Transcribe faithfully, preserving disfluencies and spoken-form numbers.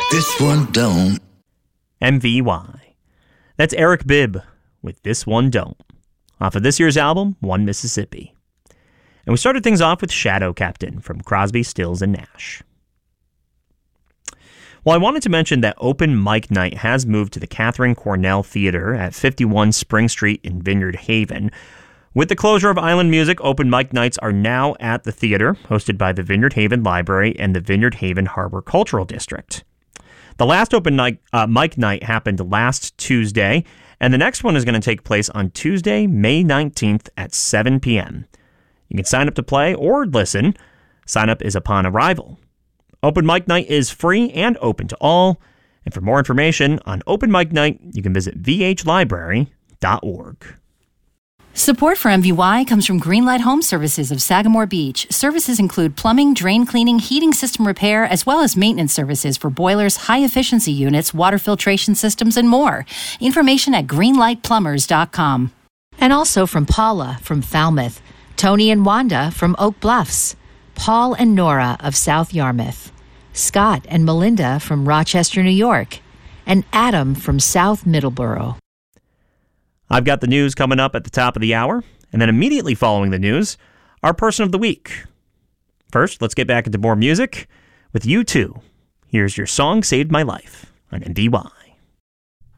This one don't. M V Y. That's Eric Bibb with This One Don't, off of this year's album, One Mississippi. And we started things off with Shadow Captain from Crosby, Stills, and Nash. Well, I wanted to mention that Open Mic Night has moved to the Catherine Cornell Theater at fifty-one Spring Street in Vineyard Haven. With the closure of Island Music, Open Mic Nights are now at the theater, hosted by the Vineyard Haven Library and the Vineyard Haven Harbor Cultural District. The last Open Night, uh, Mic Night happened last Tuesday, and the next one is going to take place on Tuesday, May nineteenth at seven p.m. You can sign up to play or listen. Sign up is upon arrival. Open Mic Night is free and open to all. And for more information on Open Mic Night, you can visit v h library dot org. Support for M V Y comes from Greenlight Home Services of Sagamore Beach. Services include plumbing, drain cleaning, heating system repair, as well as maintenance services for boilers, high-efficiency units, water filtration systems, and more. Information at greenlight plumbers dot com. And also from Paula from Falmouth, Tony and Wanda from Oak Bluffs, Paul and Nora of South Yarmouth, Scott and Melinda from Rochester, New York, and Adam from South Middleborough. I've got the news coming up at the top of the hour, and then immediately following the news, our Person of the Week. First, let's get back into more music with U two. Here's Your Song Saved My Life on M V Y.